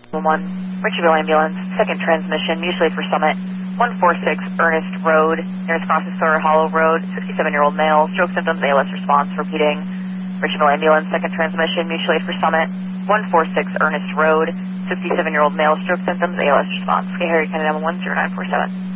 1, Richardville Ambulance, second transmission, mutually for Summit, 146 Ernest Road, nearest crosses Sawyer Hollow Road, 67-year-old male, stroke symptoms, ALS response, repeating. Richardville Ambulance, second transmission, mutually for Summit, 146 Ernest Road, 67-year-old male, stroke symptoms, ALS response. Okay, Harry, Canada 10947.